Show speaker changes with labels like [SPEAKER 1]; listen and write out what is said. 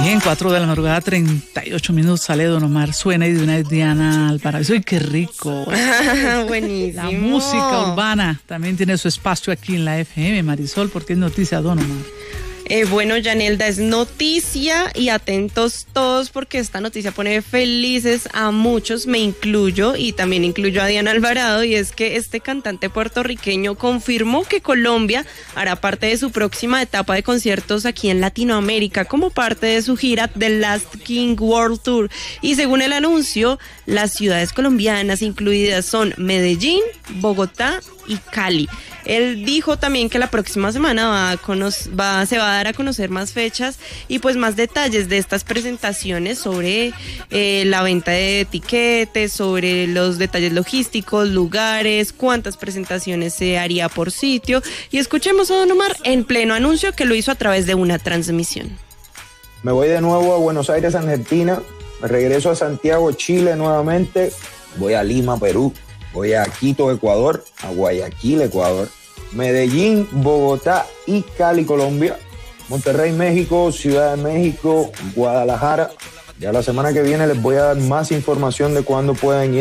[SPEAKER 1] Bien, 4 de la madrugada, 38 minutos, sale Don Omar, suena y de una vez Diana Alvarado. ¡Ay, qué rico!
[SPEAKER 2] Buenísimo.
[SPEAKER 1] La música urbana también tiene su espacio aquí en la FM, Marisol, porque es noticia, Don Omar.
[SPEAKER 2] Bueno, Yanelda, es noticia y atentos todos porque esta noticia pone felices a muchos, me incluyo y también incluyo a Diana Alvarado, y es que este cantante puertorriqueño confirmó que Colombia hará parte de su próxima etapa de conciertos aquí en Latinoamérica como parte de su gira The Last King World Tour, y según el anuncio, las ciudades colombianas incluidas son Medellín, Bogotá y Cali. Él dijo también que la próxima semana se va a dar a conocer más fechas y pues más detalles de estas presentaciones sobre la venta de etiquetes, sobre los detalles logísticos, lugares, cuántas presentaciones se haría por sitio. Y escuchemos a Don Omar en pleno anuncio que lo hizo a través de una transmisión.
[SPEAKER 3] Me voy de nuevo a Buenos Aires, Argentina. Me regreso a Santiago, Chile nuevamente. Voy a Lima, Perú. Voy a Quito, Ecuador, a Guayaquil, Ecuador, Medellín, Bogotá y Cali, Colombia, Monterrey, México, Ciudad de México, Guadalajara. Ya la semana que viene les voy a dar más información de cuándo pueden ir